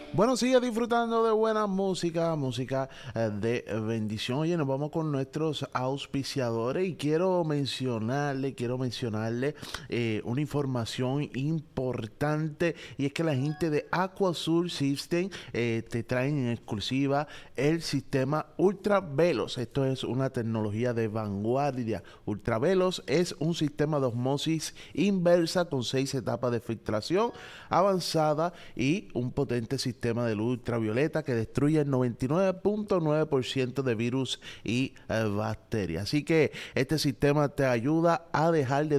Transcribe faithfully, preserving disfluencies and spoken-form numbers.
Bueno, sigue disfrutando de buena música, música eh, de bendición. Oye, nos vamos con nuestros auspiciadores y quiero mencionarle, quiero mencionarle eh, una información importante y es que la gente de Aquasur System eh, te traen en exclusiva el sistema Ultra Veloz. Esto es una tecnología de vanguardia. Ultra Veloz es un sistema de osmosis inversa con seis etapas de filtración avanzada y un potente sistema de luz ultravioleta que destruye el noventa y nueve punto nueve por ciento de virus y eh, bacterias. Así que este sistema te ayuda a dejar de